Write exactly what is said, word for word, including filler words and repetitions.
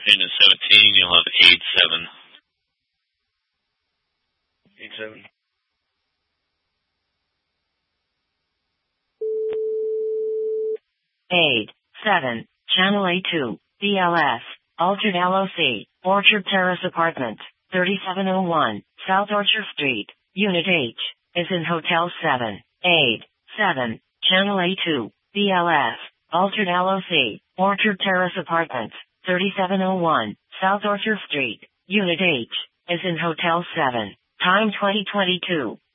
Unit seventeen, you'll have eight seven. eight seven. eight seven, Channel A two, B L S, Altered L O C, Orchard Terrace Apartment, thirty-seven oh one, South Orchard Street, Unit H, is in Hotel seven eight seven, Channel A two, B L S, Altered L O C, Orchard Terrace Apartment, thirty-seven oh one, South Orchard Street, Unit H, is in Hotel seven. Time twenty twenty-two.